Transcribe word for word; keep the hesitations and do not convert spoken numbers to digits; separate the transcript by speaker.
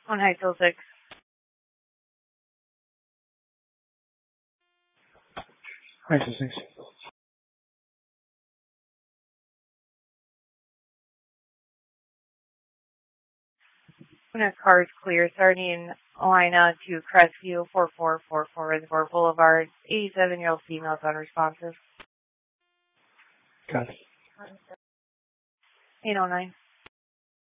Speaker 1: On High School six.
Speaker 2: High School six.
Speaker 1: Next car is clear, starting Lina to Crestview, four four four four Reservoir Boulevard. eighty-seven-year-old female is unresponsive.
Speaker 2: Got it.
Speaker 1: eight oh nine.